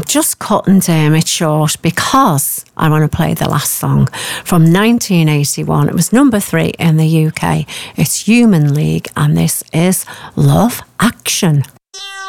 just cutting it short because I want to play the last song from 1981. It was number 3 in the UK. It's Human League, and this is Love Action.